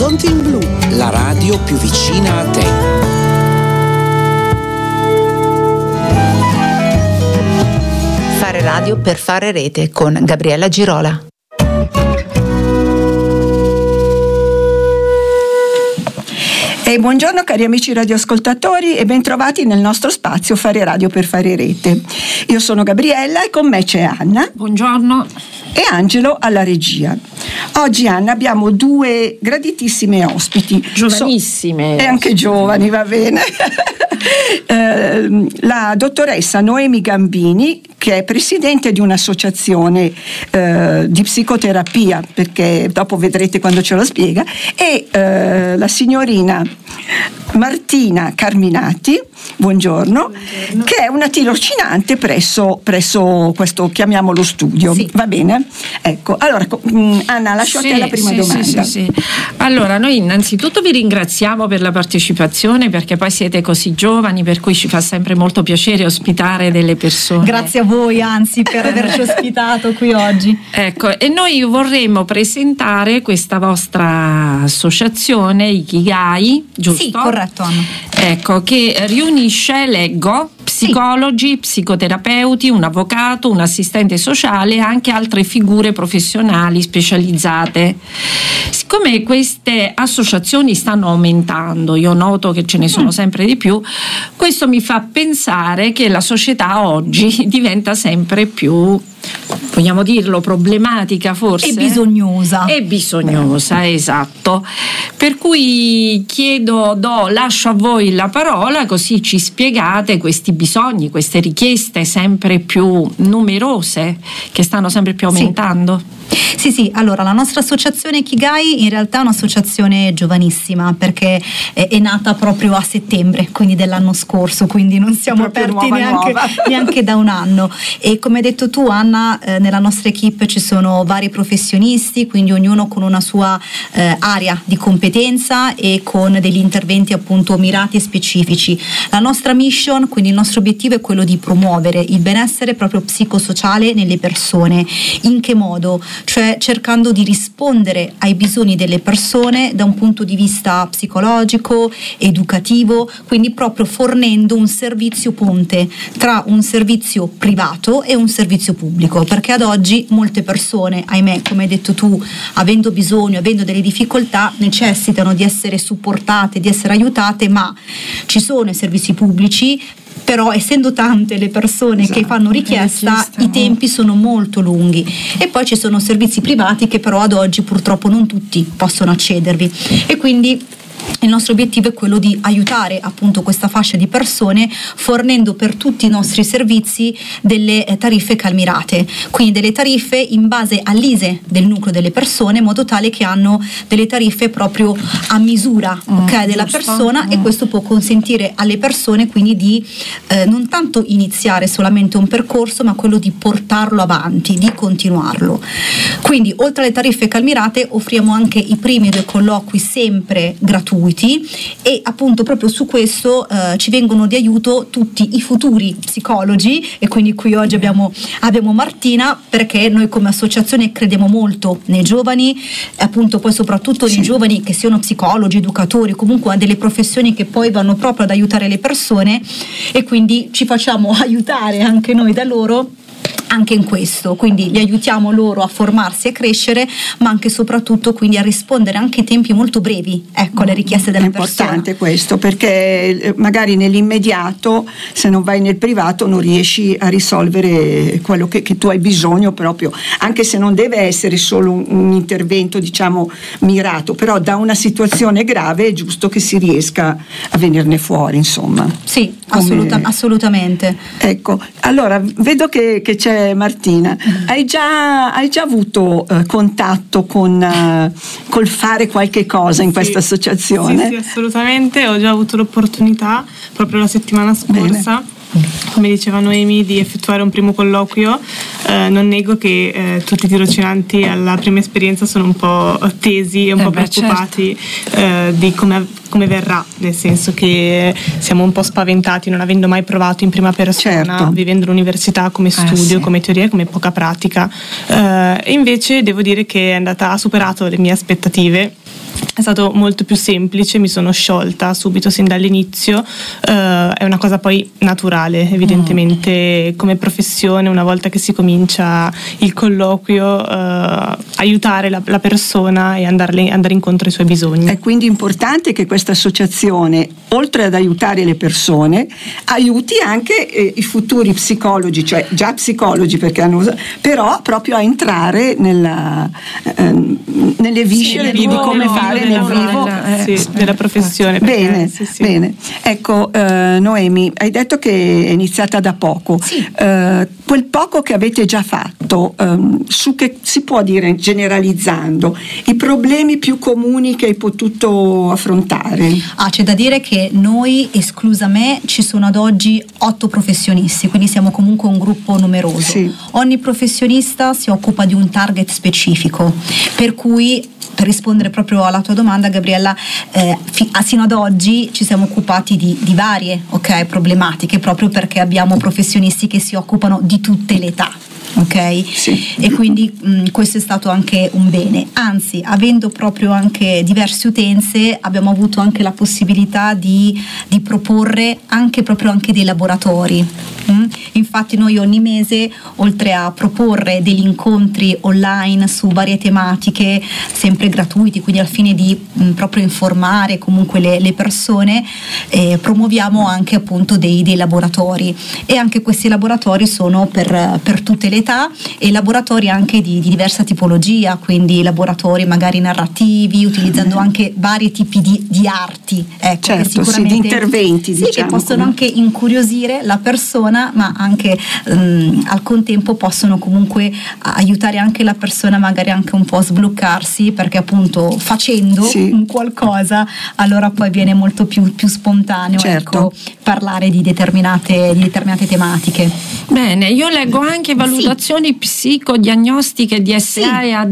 Orizzonti in Blu, la radio più vicina a te. Fare radio per fare rete con Gabriella Girola. E buongiorno cari amici radioascoltatori e bentrovati nel nostro spazio Fare radio per fare rete. Io sono Gabriella e con me c'è Anna. Buongiorno. E Angelo alla regia. Oggi, Anna, abbiamo due graditissime ospiti. Giovanissime. E anche giovani, va bene. La dottoressa Noemi Gambini, che è presidente di un'associazione di psicoterapia, perché dopo vedrete quando ce lo spiega, e la signorina Martina Carminati, buongiorno, che è una tirocinante presso questo, chiamiamolo studio. Sì. Va bene? Ecco, allora Anna, lascio a te la prima domanda. Sì. Allora, noi innanzitutto vi ringraziamo per la partecipazione, perché poi siete così giovani, per cui ci fa sempre molto piacere ospitare delle persone. Grazie a voi, anzi, per averci ospitato qui oggi. Ecco, e noi vorremmo presentare questa vostra associazione Ikigai, giusto? Sì, corretto, Anna. Ecco, che riunisce, leggo, psicologi, psicoterapeuti, un avvocato, un assistente sociale e anche altre figure professionali specializzate. Siccome queste associazioni stanno aumentando, io noto che ce ne sono sempre di più, questo mi fa pensare che la società oggi diventa sempre più, vogliamo dirlo, problematica forse? E bisognosa. Esatto. Per cui lascio a voi la parola, così ci spiegate questi bisogni, queste richieste sempre più numerose che stanno sempre più aumentando. Sì, allora la nostra associazione Ikigai in realtà è un'associazione giovanissima, perché è nata proprio a settembre, quindi dell'anno scorso, quindi non siamo aperti neanche da un anno. E come hai detto tu, Anna, nella nostra equipe ci sono vari professionisti, quindi ognuno con una sua area di competenza e con degli interventi appunto mirati e specifici. La nostra mission, quindi il nostro obiettivo è quello di promuovere il benessere proprio psicosociale nelle persone. In che modo? Cioè cercando di rispondere ai bisogni delle persone da un punto di vista psicologico, educativo, quindi proprio fornendo un servizio ponte tra un servizio privato e un servizio pubblico, perché ad oggi molte persone, ahimè, come hai detto tu, avendo bisogno, avendo delle difficoltà, necessitano di essere supportate, di essere aiutate, ma ci sono i servizi pubblici, però essendo tante le persone che fanno richiesta, i tempi sono molto lunghi, e poi ci sono servizi privati che però ad oggi purtroppo non tutti possono accedervi, e quindi il nostro obiettivo è quello di aiutare appunto questa fascia di persone, fornendo per tutti i nostri servizi delle tariffe calmirate, quindi delle tariffe in base all'ISEE del nucleo delle persone, in modo tale che hanno delle tariffe proprio a misura della persona, e questo può consentire alle persone quindi di non tanto iniziare solamente un percorso, ma quello di portarlo avanti, di continuarlo. Quindi oltre alle tariffe calmirate offriamo anche i primi 2 colloqui sempre gratuiti, e appunto proprio su questo ci vengono di aiuto tutti i futuri psicologi, e quindi qui oggi abbiamo Martina, perché noi come associazione crediamo molto nei giovani, appunto poi soprattutto nei giovani che siano psicologi, educatori, comunque delle professioni che poi vanno proprio ad aiutare le persone, e quindi ci facciamo aiutare anche noi da loro anche in questo, quindi li aiutiamo loro a formarsi e crescere, ma anche e soprattutto quindi a rispondere anche in tempi molto brevi, ecco, alle richieste della persona. È importante questo, perché magari nell'immediato, se non vai nel privato, non riesci a risolvere quello che tu hai bisogno proprio, anche se non deve essere solo un intervento diciamo mirato, però da una situazione grave è giusto che si riesca a venirne fuori, insomma. Sì, assolutamente. Ecco, allora vedo che c'è Martina. Hai già avuto contatto col fare qualche cosa in questa associazione? Sì, assolutamente, ho già avuto l'opportunità proprio la settimana scorsa. Bene. Come diceva Noemi, di effettuare un primo colloquio. Non nego che tutti i tirocinanti alla prima esperienza sono un po' tesi e un po' preoccupati, certo, di come verrà, nel senso che siamo un po' spaventati non avendo mai provato in prima persona, certo, vivendo l'università come studio, come teoria, come poca pratica, e invece devo dire che ha superato le mie aspettative, è stato molto più semplice, mi sono sciolta subito sin dall'inizio, è una cosa poi naturale evidentemente come professione, una volta che si comincia il colloquio, aiutare la persona e andare incontro ai suoi bisogni. È quindi importante che questa associazione, oltre ad aiutare le persone, aiuti anche i futuri psicologi, cioè già psicologi, perché però proprio a entrare nelle viscere di come fare nel vivo della professione. Bene, bene. Ecco, Noemi, hai detto che è iniziata da poco. Sì. Quel poco che avete già fatto, su che si può dire, generalizzando, i problemi più comuni che hai potuto affrontare? C'è da dire che noi, esclusa me, ci sono ad oggi 8 professionisti, quindi siamo comunque un gruppo numeroso. Sì. Ogni professionista si occupa di un target specifico, per cui, per rispondere proprio alla tua domanda, Gabriella, sino ad oggi ci siamo occupati di varie problematiche, proprio perché abbiamo professionisti che si occupano di tutte le età. Ok? Sì. E quindi questo è stato anche un bene, anzi, avendo proprio anche diverse utenze, abbiamo avuto anche la possibilità di proporre anche dei laboratori. Infatti noi ogni mese, oltre a proporre degli incontri online su varie tematiche sempre gratuiti, quindi al fine di proprio informare comunque le persone, promuoviamo anche appunto dei laboratori, e anche questi laboratori sono per tutte le età, e laboratori anche di diversa tipologia, quindi laboratori magari narrativi, utilizzando anche vari tipi di arti, ecco, certo, che sicuramente, di interventi, sì, che possono anche incuriosire la persona, ma anche al contempo possono comunque aiutare anche la persona magari anche un po' a sbloccarsi, perché appunto facendo un qualcosa allora poi viene molto più spontaneo, certo, ecco, parlare di determinate tematiche. Bene, io leggo anche valutazioni psicodiagnostiche di DSA e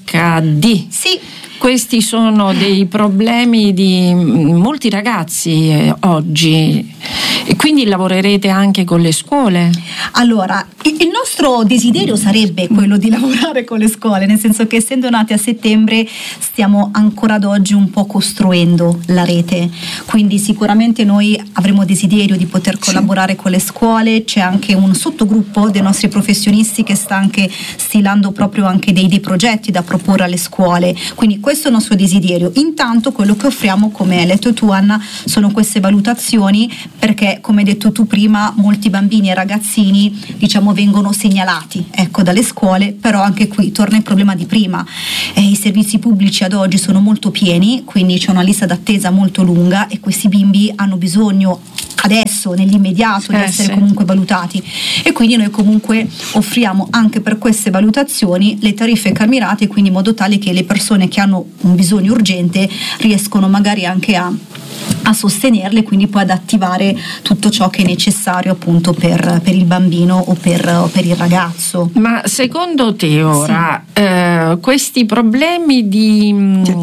ADHD. Sì. Questi sono dei problemi di molti ragazzi oggi, e quindi lavorerete anche con le scuole? Allora, il nostro desiderio sarebbe quello di lavorare con le scuole, nel senso che essendo nati a settembre stiamo ancora ad oggi un po' costruendo la rete, quindi sicuramente noi avremo desiderio di poter collaborare con le scuole. C'è anche un sottogruppo dei nostri professionisti che sta anche stilando proprio anche dei progetti da proporre alle scuole, quindi questo è il nostro desiderio. Intanto quello che offriamo, come hai letto tu Anna, sono queste valutazioni, perché come hai detto tu prima molti bambini e ragazzini vengono segnalati, ecco, dalle scuole, però anche qui torna il problema di prima, i servizi pubblici ad oggi sono molto pieni, quindi c'è una lista d'attesa molto lunga e questi bimbi hanno bisogno adesso, nell'immediato, di essere comunque valutati, e quindi noi comunque offriamo anche per queste valutazioni le tariffe calmierate, quindi in modo tale che le persone che hanno un bisogno urgente riescono magari anche a sostenerle, quindi poi ad attivare tutto ciò che è necessario appunto per il bambino o per il ragazzo. Ma secondo te ora questi problemi di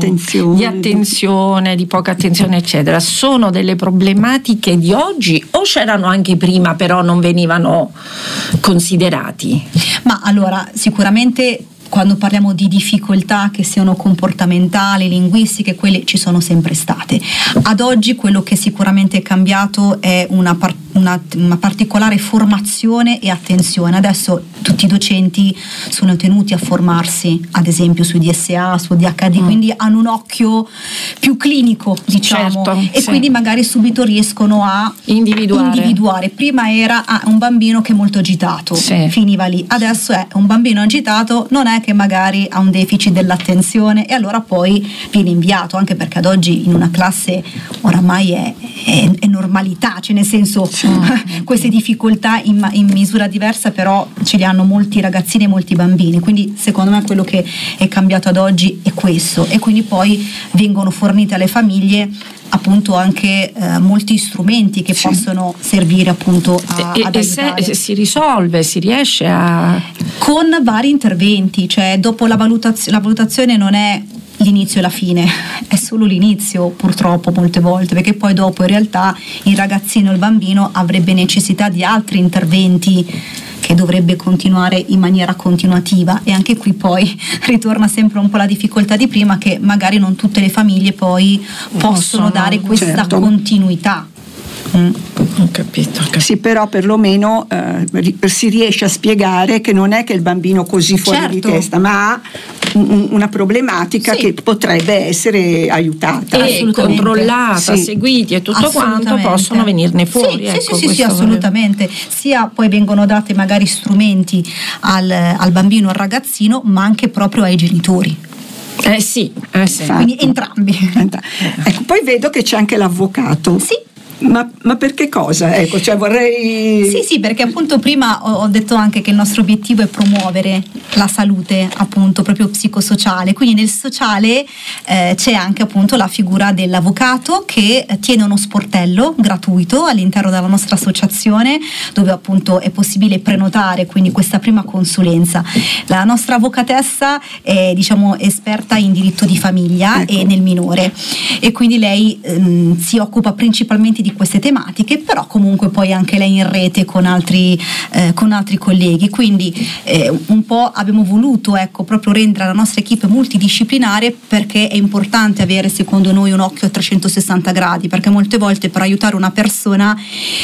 attenzione, di poca attenzione eccetera, sono delle problematiche di oggi o c'erano anche prima però non venivano considerati? Ma allora sicuramente quando parliamo di difficoltà che siano comportamentali, linguistiche, quelle ci sono sempre state. Ad oggi quello che sicuramente è cambiato è una particolare formazione e attenzione. Adesso tutti i docenti sono tenuti a formarsi, ad esempio su DSA, su ADHD, quindi hanno un occhio più clinico, certo, e quindi magari subito riescono a individuare. Prima era un bambino che è molto agitato, finiva lì. Adesso è un bambino agitato, non è che magari ha un deficit dell'attenzione, e allora poi viene inviato, anche perché ad oggi in una classe oramai è normalità, cioè nel senso queste difficoltà in misura diversa però ce li hanno molti ragazzini e molti bambini, quindi secondo me quello che è cambiato ad oggi è questo, e quindi poi vengono fornite alle famiglie appunto anche molti strumenti che possono servire appunto ad aiutare. Si risolve, si riesce a... con vari interventi, cioè dopo la valutazione non è l'inizio e la fine, è solo l'inizio purtroppo molte volte, perché poi dopo in realtà il ragazzino, il bambino avrebbe necessità di altri interventi che dovrebbe continuare in maniera continuativa, e anche qui poi ritorna sempre un po' la difficoltà di prima, che magari non tutte le famiglie poi possono dare questa continuità. Ho capito. Sì, però perlomeno si riesce a spiegare che non è che il bambino così fuori di testa, ma ha una problematica che potrebbe essere aiutata e controllata, seguiti e tutto quanto, possono venirne fuori. Sì, assolutamente. Sia poi vengono date magari strumenti al bambino, al ragazzino, ma anche proprio ai genitori. Sì. Quindi entrambi. Ecco, poi vedo che c'è anche l'avvocato. Sì. Ma per che cosa? Ecco, cioè vorrei... Sì, perché appunto prima ho detto anche che il nostro obiettivo è promuovere la salute appunto proprio psicosociale, quindi nel sociale c'è anche appunto la figura dell'avvocato che tiene uno sportello gratuito all'interno della nostra associazione, dove appunto è possibile prenotare quindi questa prima consulenza. La nostra avvocatessa è esperta in diritto di famiglia e nel minore, e quindi lei si occupa principalmente di queste tematiche, però comunque poi anche lei in rete con altri colleghi, quindi un po' abbiamo voluto proprio rendere la nostra equipe multidisciplinare, perché è importante avere secondo noi un occhio a 360 gradi, perché molte volte per aiutare una persona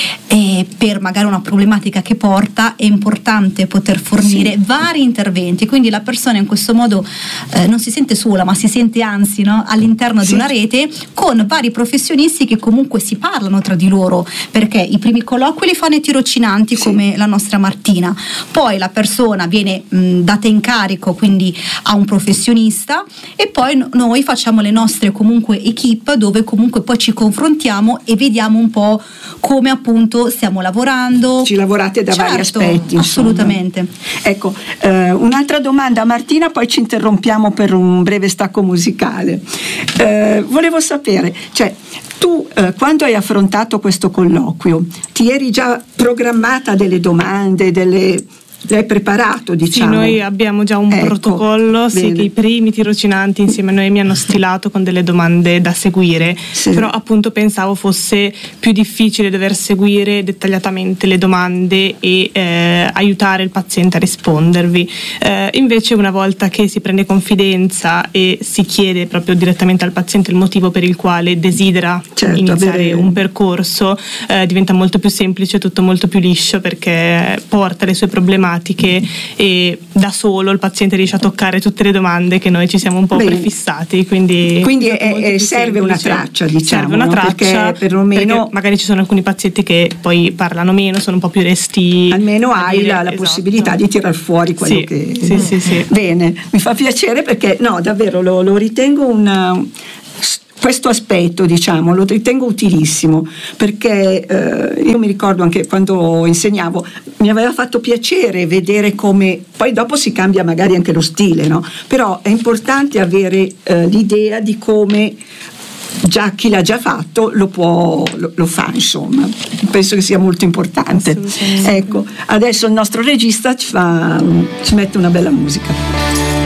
per magari una problematica che porta è importante poter fornire vari interventi, quindi la persona in questo modo non si sente sola, ma si sente anzi all'interno di una rete con vari professionisti che comunque si parlano tra di loro, perché i primi colloqui li fanno i tirocinanti come la nostra Martina, poi la persona viene data in carico quindi a un professionista, e poi noi facciamo le nostre comunque equip, dove comunque poi ci confrontiamo e vediamo un po' come appunto stiamo lavorando. Ci lavorate da vari aspetti, assolutamente. Ecco, un'altra domanda Martina, poi ci interrompiamo per un breve stacco musicale. Volevo sapere, cioè tu quando hai affrontato questo colloquio ti eri già programmata delle domande, l'hai preparato, diciamo? Sì, noi abbiamo già un protocollo, che i primi tirocinanti insieme a noi mi hanno stilato con delle domande da seguire, però appunto pensavo fosse più difficile dover seguire dettagliatamente le domande e aiutare il paziente a rispondervi. Invece una volta che si prende confidenza e si chiede proprio direttamente al paziente il motivo per il quale desidera iniziare un percorso, diventa molto più semplice, tutto molto più liscio, perché porta le sue problematiche e da solo il paziente riesce a toccare tutte le domande che noi ci siamo un po' prefissati, quindi serve una traccia, diciamo, serve una traccia, perché perlomeno perché magari ci sono alcuni pazienti che poi parlano meno, sono un po' più resti, almeno hai la possibilità di tirar fuori quello che sì. Bene, mi fa piacere, perché no, davvero lo ritengo questo aspetto, diciamo, lo ritengo utilissimo, perché io mi ricordo anche quando insegnavo, mi aveva fatto piacere vedere come, poi dopo si cambia magari anche lo stile, no? Però è importante avere l'idea di come già chi l'ha già fatto lo fa, insomma. Penso che sia molto importante. Ecco, adesso il nostro regista ci mette una bella musica.